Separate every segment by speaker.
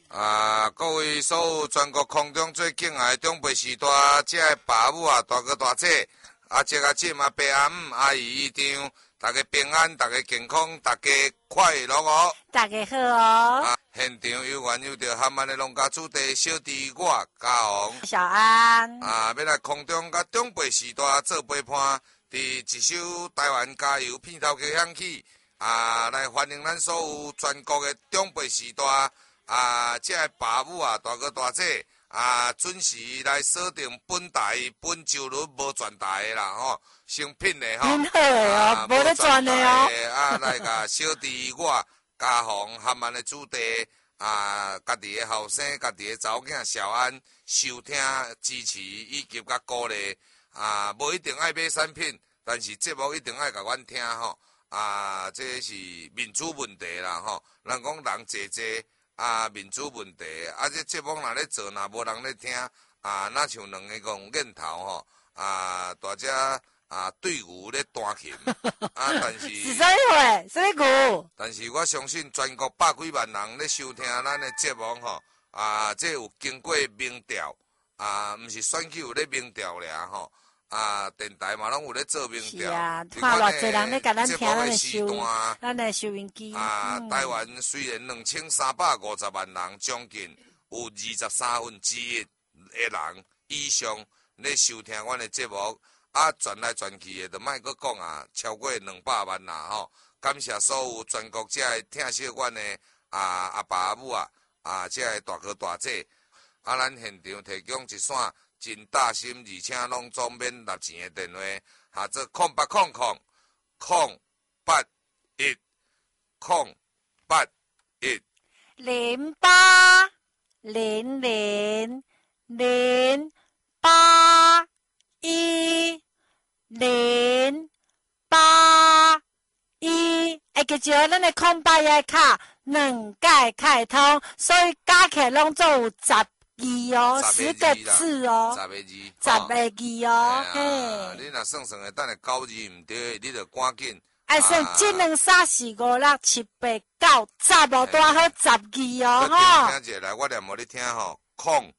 Speaker 1: 各位所有全国空中最敬爱的长辈时代，这个爸母啊、大哥大姐，这个姐嘛、伯阿姆、阿姨姨丈，大家平安，大家健康，大家快乐哦！
Speaker 2: 大家好哦！
Speaker 1: 现场有缘有着含万的农家主题小弟我嘉宏、
Speaker 2: 小安
Speaker 1: 要来空中甲长辈时代做陪伴，伫一首台湾加油片头曲响起，来欢迎咱所有全国的长辈时代。这个爸母啊、大哥大姐准时来锁定本台本周日无转台的啦吼，成品的吼，
Speaker 2: 很好的哦，无咧转的哦。
Speaker 1: 来甲小弟我嘉宏含万的主题家己的后生、家己的查某囝小安收听支持以及甲鼓励无一定爱买产品，但是节目一定爱甲阮听吼这是民主问题啦吼，人讲人济济。民主问题，这节目若咧做，若无人咧听，那像两个讲瘾头吼，大家队伍咧弹琴，但是
Speaker 2: 是啥货？啥鼓？
Speaker 1: 但是我相信全国百几万人咧收听咱的节目吼，这有经过民调，毋是选举有咧民调俩吼。电台嘛拢有咧做民调，
Speaker 2: 看偌侪人咧甲咱听咱的收，咱的收音机。
Speaker 1: 台湾虽然2350万人，将近有23%的人以上咧收听阮的节目，转来转去的，就莫阁讲超过200万啦吼。感谢所有全国这的听惜阮的阿爸阿母这的大哥大姐，咱现场提供一线。真大心，而且拢总免纳钱的电话，做0800 081 081
Speaker 2: 0800 081 081，记住咱的空白的卡2改开通，所以加起来拢总有10哦，10个字哦，10个字哦，嘿。
Speaker 1: 你若算的，等下9字唔对，你就赶紧。
Speaker 2: 算1、2、3、4、5、6、7、8、9、10哦，多好10字哦，
Speaker 1: 吼。听者来，我念互你听吼，0800，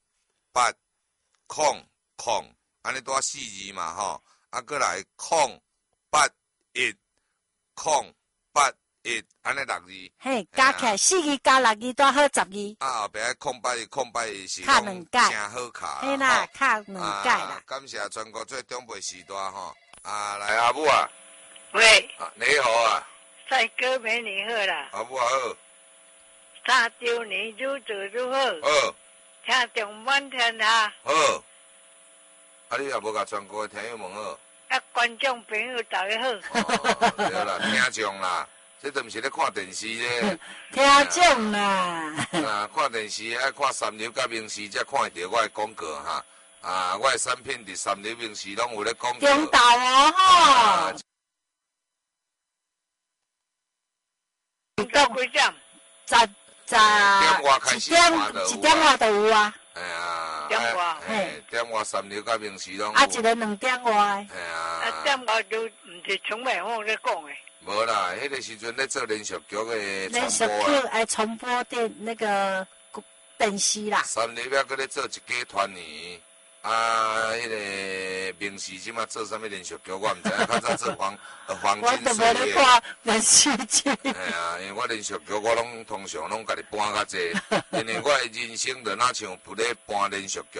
Speaker 1: 安尼多4字嘛吼，过来081 081。安尼6字，
Speaker 2: 嘿，加起来4字加6字多好10字。
Speaker 1: 后壁081是
Speaker 2: 卡2改，
Speaker 1: 真好卡。
Speaker 2: 嘿啦，卡2改啦。
Speaker 1: 感谢全国最长辈时代吼，来阿母啊，
Speaker 3: 喂，
Speaker 1: 你好啊，
Speaker 3: 帅哥美女好啦，
Speaker 1: 阿母好
Speaker 3: 3周年如做如好，
Speaker 1: 好，
Speaker 3: 听众满天下，
Speaker 1: 好，你也无甲全国的听友问好，
Speaker 3: 观众朋友大家好，
Speaker 1: 对啦，听众啦。这都毋是咧看电视咧，
Speaker 2: 听众啦。
Speaker 1: 看电视爱看三流甲名视，才看得到我的广告哈。我的产品伫三流名视拢有咧广告。
Speaker 2: 中道哦吼。
Speaker 3: 到几点
Speaker 1: ？1点外开始看就有。
Speaker 2: 1点外就有啊。
Speaker 1: 哎呀。
Speaker 3: 点外。
Speaker 1: 点外三流甲名视拢有。
Speaker 2: 一个2点外。
Speaker 1: 哎呀。
Speaker 3: 点外就毋是从美凤咧讲诶。
Speaker 1: 无啦，迄个时阵咧做连续剧的
Speaker 2: 连续剧爱重播那个电视啦。
Speaker 1: 三日要搁咧做一家团圆，迄个明视即马做啥物连续剧，我毋知影，较早做黄金岁月。我都无咧
Speaker 2: 看连续剧。
Speaker 1: 因为我连续剧我通常拢家己搬较济，因为我的人生就若像咧搬连续剧。